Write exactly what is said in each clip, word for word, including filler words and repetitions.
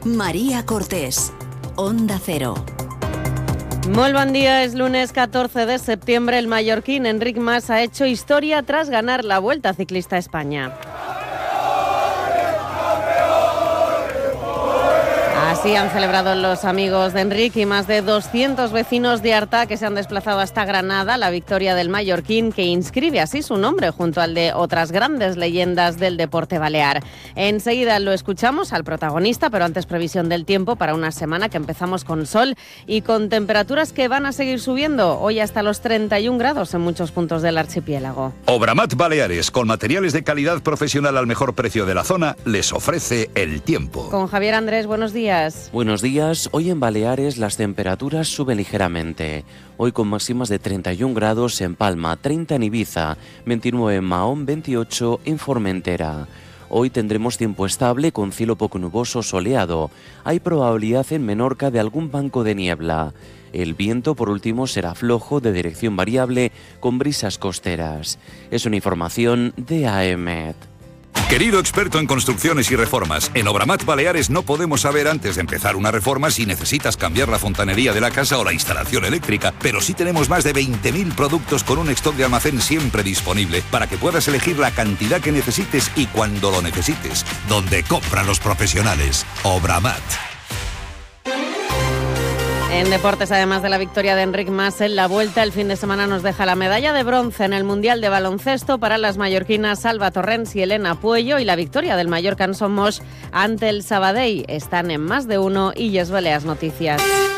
María Cortés, Onda Cero. Muy buen día, es lunes catorce de septiembre. El mallorquín Enric Mas ha hecho historia tras ganar la Vuelta Ciclista a España. Así han celebrado los amigos de Enric y más de doscientos vecinos de Artà que se han desplazado hasta Granada la victoria del mallorquín, que inscribe así su nombre junto al de otras grandes leyendas del deporte balear. Enseguida lo escuchamos al protagonista, pero antes previsión del tiempo para una semana que empezamos con sol y con temperaturas que van a seguir subiendo, hoy hasta los treinta y un grados en muchos puntos del archipiélago. Obramat Baleares, con materiales de calidad profesional al mejor precio de la zona, les ofrece el tiempo. Con Javier Andrés, buenos días. Buenos días. Hoy en Baleares las temperaturas suben ligeramente. Hoy con máximas de treinta y un grados en Palma, treinta en Ibiza, veintinueve en Mahón, veintiocho en Formentera. Hoy tendremos tiempo estable con cielo poco nuboso soleado. Hay probabilidad en Menorca de algún banco de niebla. El viento, por último, será flojo de dirección variable con brisas costeras. Es una información de A E M E T. Querido experto en construcciones y reformas, en Obramat Baleares no podemos saber antes de empezar una reforma si necesitas cambiar la fontanería de la casa o la instalación eléctrica, pero sí tenemos más de veinte mil productos con un stock de almacén siempre disponible para que puedas elegir la cantidad que necesites y cuando lo necesites, donde compran los profesionales. Obramat. En deportes, además de la victoria de Enric Mas en la Vuelta, el fin de semana nos deja la medalla de bronce en el Mundial de Baloncesto para las mallorquinas Alba Torrents y Elena Puello y la victoria del Mallorca en Somos ante el Sabadell. Están en Más de Uno y Yes Balears Noticias.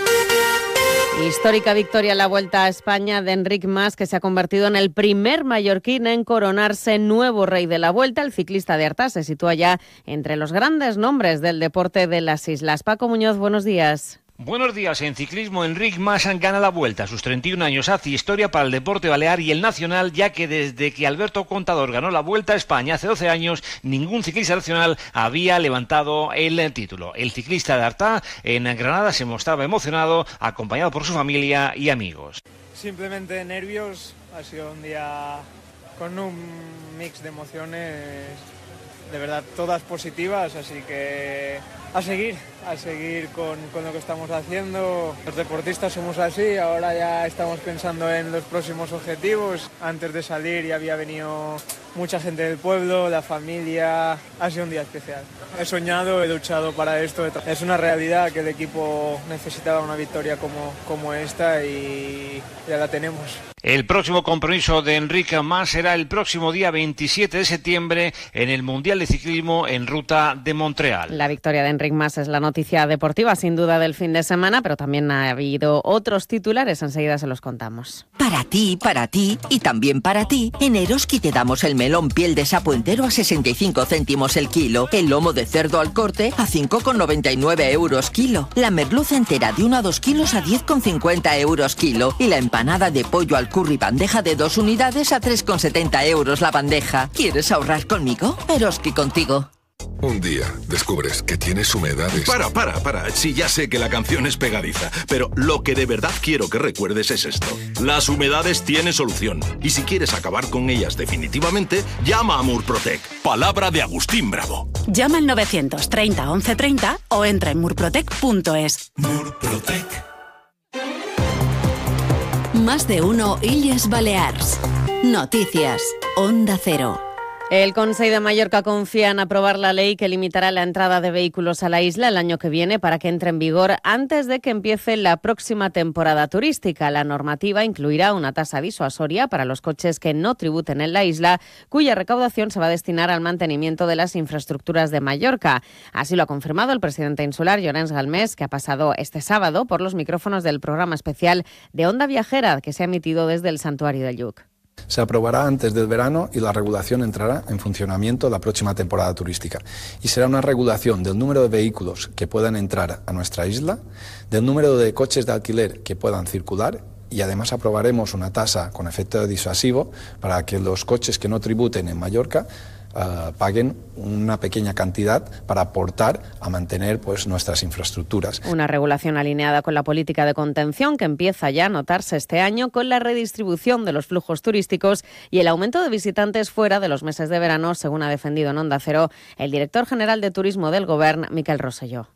Histórica victoria en la Vuelta a España de Enric Mas, que se ha convertido en el primer mallorquín en coronarse nuevo rey de la Vuelta. El ciclista de Artà se sitúa ya entre los grandes nombres del deporte de las islas. Paco Muñoz, buenos días. Buenos días. En ciclismo, Enric Mas gana la Vuelta. A sus treinta y un años hace historia para el deporte balear y el nacional, ya que desde que Alberto Contador ganó la Vuelta a España hace doce años, ningún ciclista nacional había levantado el título. El ciclista de Artà en Granada se mostraba emocionado, acompañado por su familia y amigos. Simplemente nervios. Ha sido un día con un mix de emociones, de verdad todas positivas, así que a seguir, a seguir con, con lo que estamos haciendo. Los deportistas somos así, ahora ya estamos pensando en los próximos objetivos. Antes de salir ya había venido mucha gente del pueblo, la familia. Ha sido un día especial. He soñado, he luchado para esto. Es una realidad que el equipo necesitaba una victoria como, como esta y ya la tenemos. El próximo compromiso de Enric Mas será el próximo día veintisiete de septiembre en el Mundial de Ciclismo en Ruta de Montreal. La victoria de Enric Mas es la noticia deportiva sin duda del fin de semana, pero también ha habido otros titulares, enseguida se los contamos. Para ti, para ti y también para ti, en Eroski te damos el melón piel de sapo entero a sesenta y cinco céntimos el kilo, el lomo de cerdo al corte a cinco con noventa y nueve euros kilo, la merluza entera de uno a dos kilos a diez con cincuenta euros kilo y la empanada de pollo al curry bandeja de dos unidades a tres con setenta euros la bandeja. ¿Quieres ahorrar conmigo? Eroski contigo. Un día descubres que tienes humedades. Para, para, para. Sí, ya sé que la canción es pegadiza, pero lo que de verdad quiero que recuerdes es esto. Las humedades tienen solución. Y si quieres acabar con ellas definitivamente, llama a Murprotec. Palabra de Agustín Bravo. Llama al novecientos treinta once treinta o entra en murprotec punto es. Murprotec. Más de Uno Illes Balears. Noticias. Onda Cero. El Consell de Mallorca confía en aprobar la ley que limitará la entrada de vehículos a la isla el año que viene para que entre en vigor antes de que empiece la próxima temporada turística. La normativa incluirá una tasa disuasoria para los coches que no tributen en la isla, cuya recaudación se va a destinar al mantenimiento de las infraestructuras de Mallorca. Así lo ha confirmado el presidente insular, Llorenç Galmés, que ha pasado este sábado por los micrófonos del programa especial de Onda Viajera que se ha emitido desde el Santuario del Lluc. Se aprobará antes del verano y la regulación entrará en funcionamiento la próxima temporada turística. Y será una regulación del número de vehículos que puedan entrar a nuestra isla, del número de coches de alquiler que puedan circular y además aprobaremos una tasa con efecto disuasivo para que los coches que no tributen en Mallorca Uh, paguen una pequeña cantidad para aportar a mantener pues, nuestras infraestructuras. Una regulación alineada con la política de contención que empieza ya a notarse este año con la redistribución de los flujos turísticos y el aumento de visitantes fuera de los meses de verano, según ha defendido en Onda Cero el director general de Turismo del Govern, Miquel Rosselló.